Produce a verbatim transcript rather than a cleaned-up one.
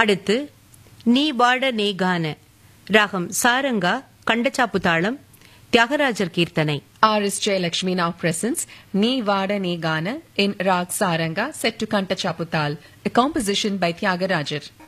அடுத்து நீ வாட நீ கான ராகம் சாரங்கா கண்டச்சாப்பு தாளம் தியாகராஜர் கீர்த்தனை. R S Jayalakshmi now presents Nee Vada Nee Gana in Rag Saranga set to Kanta Chaputal, a composition by Tyagarajar.